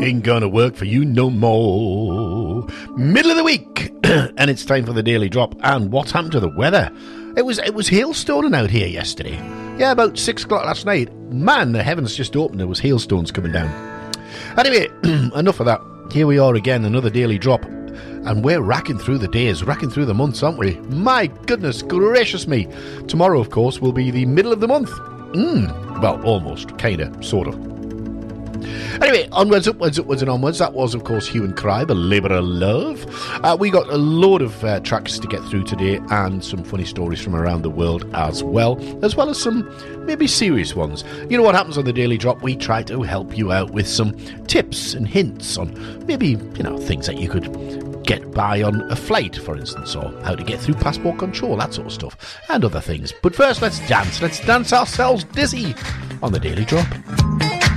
Ain't gonna work for you no more. Middle of the week, and it's time for the Daily Drop. And what happened to the weather? It was hailstoning out here yesterday. Yeah, about 6 o'clock last night. Man, the heavens just opened. There was hailstones coming down. Anyway, enough of that. Here we are again, another Daily Drop. And we're racking through the days, racking through the months, aren't we? My goodness gracious me. Tomorrow, of course, will be the middle of the month. Well, almost, kinda, sort of. Anyway, onwards, upwards, and onwards. That was, of course, Hue and Cry, the Labour of Love. We got a load of tracks to get through today and some funny stories from around the world as well as some maybe serious ones. You know what happens on the Daily Drop? We try to help you out with some tips and hints on maybe, things that you could get by on a flight, for instance, or how to get through passport control, that sort of stuff, and other things. But first, let's dance. Let's dance ourselves dizzy on the Daily Drop.